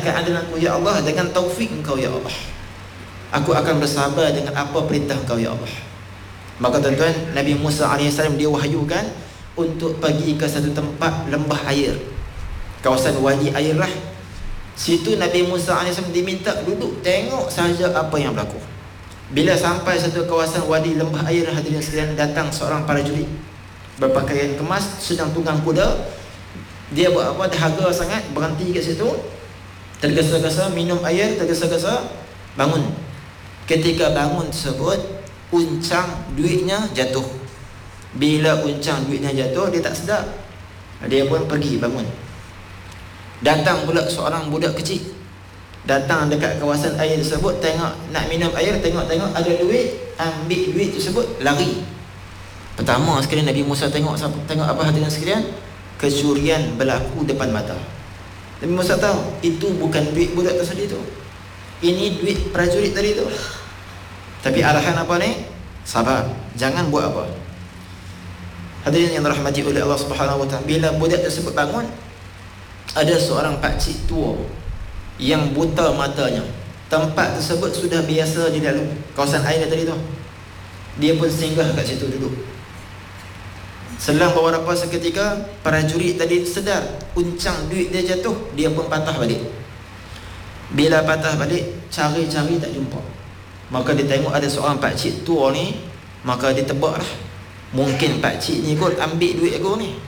keadilan-Mu ya Allah, dengan taufik Engkau ya Allah, aku akan bersabar dengan apa perintah Engkau ya Allah. Maka tuan-tuan, Nabi Musa AS dia wahyukan untuk pergi ke satu tempat lembah air, kawasan wadi air lah. Situ Nabi Musa AS diminta duduk tengok sahaja apa yang berlaku. Bila sampai satu kawasan wadi lembah air, hadirin sekalian, datang seorang prajurit berpakaian kemas, sedang tunggang kuda. Dia buat apa? Dahaga sangat, berhenti kat situ, tergesa-gesa minum air, tergesa-gesa bangun. Ketika bangun tersebut, uncang duitnya jatuh. Bila uncang duitnya jatuh, dia tak sedar. Dia pun pergi bangun. Datang pula seorang budak kecil, datang dekat kawasan air tersebut, tengok nak minum air, tengok-tengok ada duit, ambil duit tersebut, lari. Pertama sekali Nabi Musa tengok apa hadirin sekalian? Kecurian berlaku depan mata. Nabi Musa tahu itu bukan duit budak tadi tu, ini duit prajurit tadi tu. Tapi arahan apa ni? Sabar, jangan buat apa. Hadirin yang dirahmati oleh Allah Subhanahu Wa Taala, bila budak tersebut bangun, ada seorang pakcik tua yang buta matanya. Tempat tersebut sudah biasa dilalui, kawasan air tadi tu. Dia pun singgah kat situ duduk. Selang beberapa seketika, prajurit tadi sedar uncang duit dia jatuh, dia pun patah balik. Bila patah balik, cari-cari tak jumpa. Maka dia tengok ada seorang pakcik tua ni, maka dia tebak lah, mungkin pakcik ni kot ambil duit aku ni.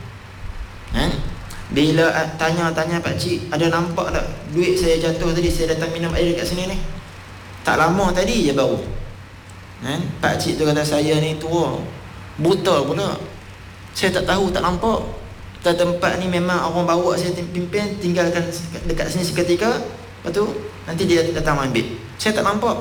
Bila tanya-tanya pakcik, ada nampak tak duit saya jatuh tadi, saya datang minum air kat sini ni, tak lama tadi je baru. Pakcik tu kata, saya ni tua, buta pula, saya tak tahu, tak nampak. Tempat ni memang orang bawa saya pimpin, tinggalkan dekat sini seketika, lepas tu nanti dia datang ambil, saya tak nampak.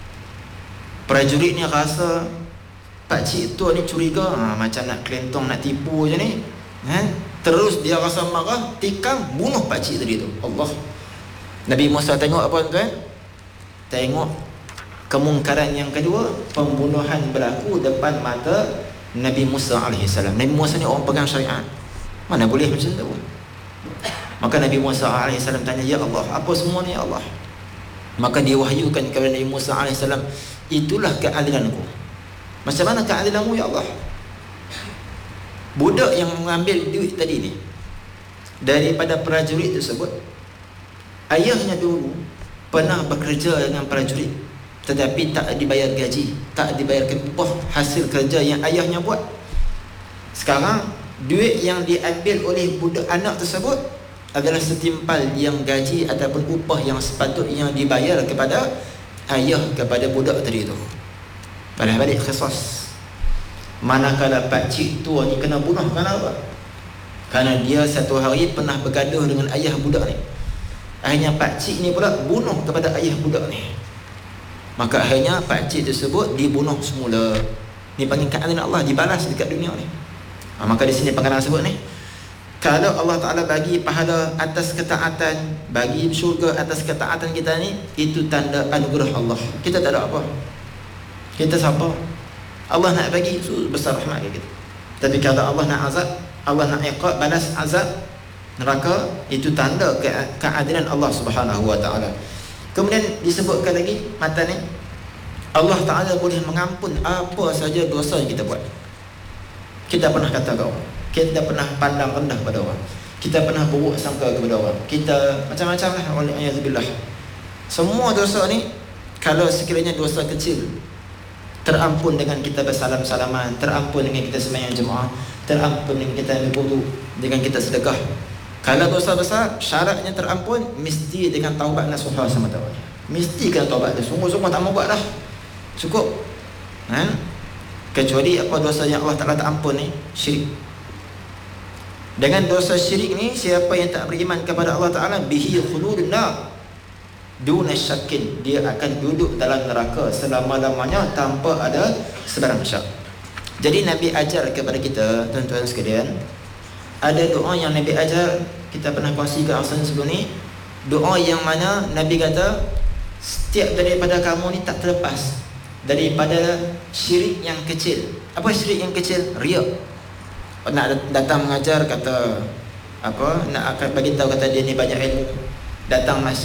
Prajurit ni rasa pakcik tua ni curiga, macam nak kelentong, nak tipu je ni. Terus dia rasa marah, tikam, bunuh pakcik tadi tu. Allah. Nabi Musa tengok apa tuan? Tengok kemungkaran yang kedua, pembunuhan berlaku depan mata Nabi Musa AS. Nabi Musa ni orang pegang syariat, mana boleh macam tu. Maka Nabi Musa AS tanya, ya Allah, apa semua ni ya Allah? Maka diwahyukan kepada Nabi Musa AS, itulah keadilanku. Macam mana keadilanmu ya Allah? Budak yang mengambil duit tadi ni, daripada prajurit tersebut, ayahnya dulu pernah bekerja dengan prajurit, tetapi tak dibayar gaji, tak dibayarkan upah hasil kerja yang ayahnya buat. Sekarang duit yang diambil oleh budak anak tersebut adalah setimpal yang gaji ataupun upah yang sepatutnya dibayar kepada ayah kepada budak tadi tu. Padahal balik qisas. Manakala pakcik tua ni kena bunuh kerana apa? Kerana dia satu hari pernah bergaduh dengan ayah budak ni. Akhirnya pakcik ni pula bunuh kepada ayah budak ni. Maka akhirnya pakcik tersebut dibunuh semula. Ni panggil keadilan Allah, dibalas dekat dunia ni. Maka di sini perkataan sebut ni, kalau Allah Ta'ala bagi pahala atas ketaatan, bagi syurga atas ketaatan kita ni, itu tanda anugerah Allah. Kita tak ada apa, kita siapa? Allah nak bagi, besar rahmat kita. Tapi kalau Allah nak azab, Allah nak iqab, balas azab neraka, itu tanda keadilan Allah Subhanahu Wa Ta'ala. Kemudian disebutkan lagi mata ni, Allah Ta'ala boleh mengampun apa saja dosa yang kita buat. Kita pernah kata kau, kita pernah pandang rendah pada orang, kita pernah buruk sangka kepada orang, kita macam-macam lah, wa'alaikumsalam. Semua dosa ni, kalau sekiranya dosa kecil, terampun dengan kita bersalam-salaman, terampun dengan kita sembahyang jemaah, terampun dengan kita ambil wudu, dengan kita sedekah. Kalau dosa besar, syaratnya terampun mesti dengan taubat nasuha sama tahu. Mesti kena taubat dia, sungguh-sungguh tak mau buat dah, cukup. Kecuali apa dosa yang Allah Ta'ala tak ampun ni, syirik. Dengan dosa syirik ni, siapa yang tak beriman kepada Allah Ta'ala, bihi khuludun nar duna syakin, dia akan duduk dalam neraka selama-lamanya tanpa ada sebarang syak. Jadi Nabi ajar kepada kita, tuan-tuan sekalian, ada doa yang Nabi ajar, kita pernah kongsikan asal sebelum ni. Doa yang mana Nabi kata, setiap daripada kamu ni tak terlepas daripada syirik yang kecil. Apa syirik yang kecil? Riya. Nak datang mengajar, kata apa, nak akan bagi tahu kata dia ni banyak ilmu, datang masjid